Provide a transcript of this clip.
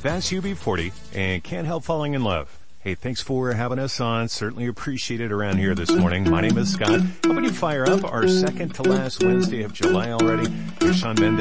Fast UB40 and Can't Help Falling in Love. Hey, thanks for having us on. Certainly appreciate it around here this morning. My name is Scott. Helping you fire up our second to last Wednesday of July already. Here's Shawn Mendes.